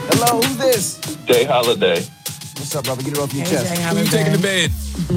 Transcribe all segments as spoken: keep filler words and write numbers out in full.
Hello, who's this? Jay Holiday. What's up, brother? Get it off your Hey, chest. Jay, Who you taking to bed?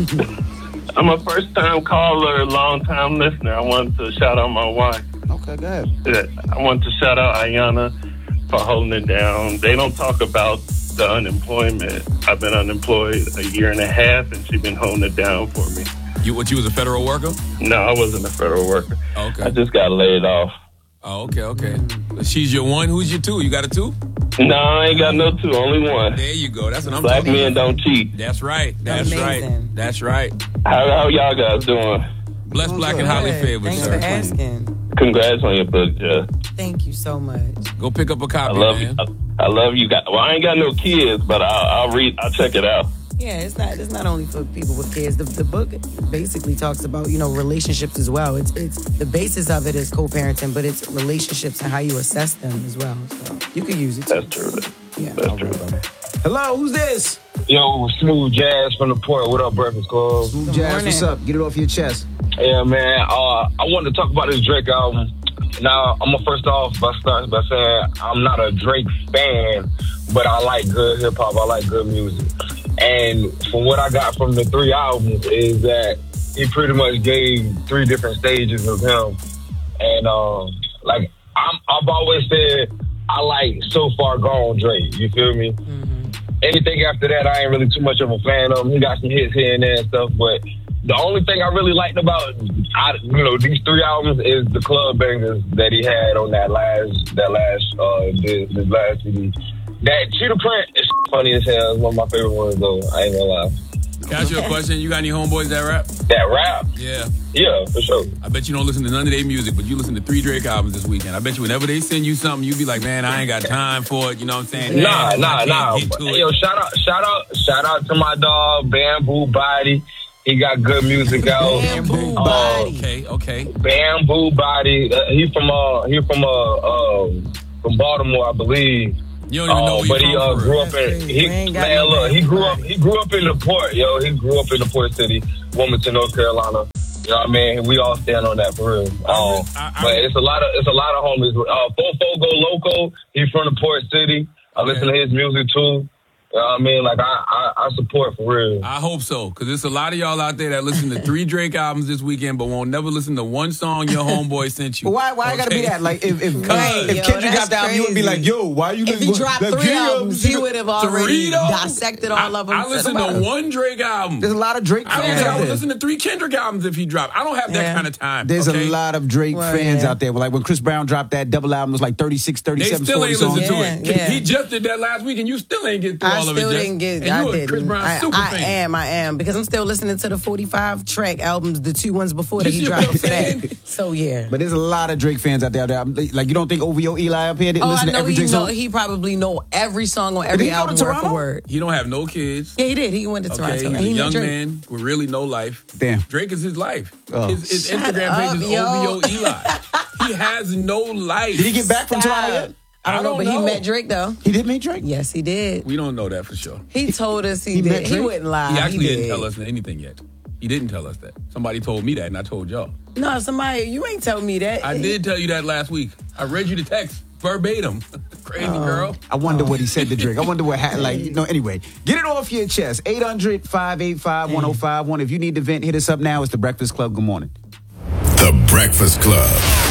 I'm a first-time caller, long-time listener. I wanted to shout out my wife. Okay, go ahead. I want to shout out Ayana for holding it down. They don't talk about the unemployment. I've been unemployed a year and a half, and she's been holding it down for me. You what? You was a federal worker? No, I wasn't a federal worker. Okay. I just got laid off. Oh, okay, okay. She's your one. Who's your two? You got a two? No, I ain't got no two, only one. There you go. That's what I'm Black talking men about. don't cheat. That's right. That's Amazing. right. That's right. How, how y'all guys doing? Blessed, black, and highly Good. favored, Thanks sir. for asking. Congrats on your book, Jeff. Thank you so much. Go pick up a I copy, love man. you. I, I love you guys. Well, I ain't got no kids, but I'll, I'll read. I'll check it out. Yeah, it's not it's not only for people with kids. The, the book basically talks about, you know, relationships as well. It's it's the basis of it is co-parenting, but it's relationships and how you assess them as well. So you could use it too. That's true. Yeah. That's true. Hello, who's this? Yo, Smooth Jazz from the Port. What up, Breakfast Club? Smooth Good Jazz, morning. what's up? Get it off your chest. Yeah, man. Uh, I wanted to talk about this Drake album. Now, I'm gonna first off by start by saying I'm not a Drake fan, but I like good hip hop. I like good music. And from what I got from the three albums is that he pretty much gave three different stages of him. And um, like I'm, I've always said, I like So Far Gone Drake. You feel me? Mm-hmm. Anything after that, I ain't really too much of a fan of him. He got some hits here and there and stuff, but the only thing I really liked about, I, you know, these three albums is the club bangers that he had on that last, that last, uh, this, this last C D. That Cheetah Print is funny as hell. It's one of my favorite ones, though. I ain't gonna lie. Can I ask you a question? You got any homeboys that rap? That rap, Yeah. yeah, for sure. I bet you don't listen to none of their music, but you listen to three Drake albums this weekend. I bet you whenever they send you something, you be like, man, I ain't got time for it. You know what I'm saying? Nah, Man, nah, I can't nah. get to it. Yo, shout out, shout out, shout out to my dog Bamboo Body. He got good music out. Bamboo Uh, Body. Okay, okay. Bamboo Body. Uh, he from uh, he from uh, uh, from Baltimore, I believe. You don't even know Uh, where but you he uh, from for grew real. up in That's he crazy. We ain't got man no look he Bamboo grew up Body. he grew up in the port, yo. He grew up in the port city, Wilmington, North Carolina. You know what I mean? We all stand on that for real. Um, I- I- but it's a lot of it's a lot of homies. Uh, Fofo Go Loco. He's from the port city. I Okay. listen to his music too. You know what I mean? Like I I, I support for real. I hope so, because there's a lot of y'all out there that listen to three Drake albums this weekend, but won't never listen to one song your homeboy sent you. But why why I gotta be Okay? that? Like, if, if, Cause- if Yo, Kendrick that's got the album, you would be crazy. like, yo, why you If he listen- dropped like, three Geo, albums, he would have already Dorito? dissected all of them. I, I listened to one Drake album. There's a lot of Drake I don't fans think I out would there. listen to three Kendrick albums if he dropped. I don't have that Yeah. kind of time. There's okay? a lot of Drake Well, fans yeah. out there. Like when Chris Brown dropped that double album, it was like thirty-six, They thirty-seven, still forty ain't songs. listened to Yeah, it. yeah. He just did that last week, and you still ain't get through I all of it. still Jess. didn't get. And I you a didn't. Chris Brown I, super I fan. am. I am because I'm still listening to the forty-five track albums, the two ones before that You he see what dropped I'm today. saying? So yeah. But there's a lot of Drake fans out there. I'm- Like, you don't think O V O Eli up here didn't Oh, listen I to know every he Drake know. song? He probably know every song on he every go to album word Toronto? for word. He don't have no kids. Yeah, he did. He went to Toronto. Okay, and he's he a knew young Drake. man with really no life. Damn. Drake is his life. Oh. His, his Shut Instagram up, page is yo. O V O Eli. He has no life. Did he get back from Stop. Toronto yet? I don't I know, don't but know. he met Drake though. He did meet Drake? Yes, he did. We don't know that for sure. He told us he, He met did. He Drake? wouldn't lie. He actually did. didn't tell us anything yet. He didn't tell us that. Somebody told me that, and I told y'all. No, somebody, you ain't tell me that. I did tell you that last week. I read you the text verbatim. Crazy girl. I wonder what he said to Drake. I wonder what, ha- like, you know, anyway. Get it off your chest. eight hundred, five eight five, one oh five one. If you need to vent, hit us up now. It's The Breakfast Club. Good morning. The Breakfast Club.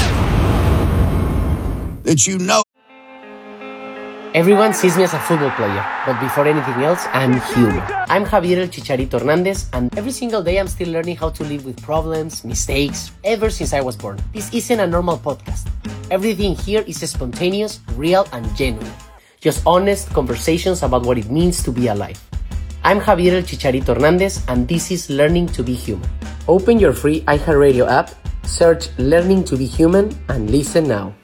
That you know. Everyone sees me as a football player, but before anything else, I'm human. I'm Javier El Chicharito Hernandez, and every single day I'm still learning how to live with problems, mistakes, ever since I was born. This isn't a normal podcast. Everything here is spontaneous, real, and genuine. Just honest conversations about what it means to be alive. I'm Javier El Chicharito Hernandez, and this is Learning to be Human. Open your free iHeartRadio app, search Learning to be Human, and listen now.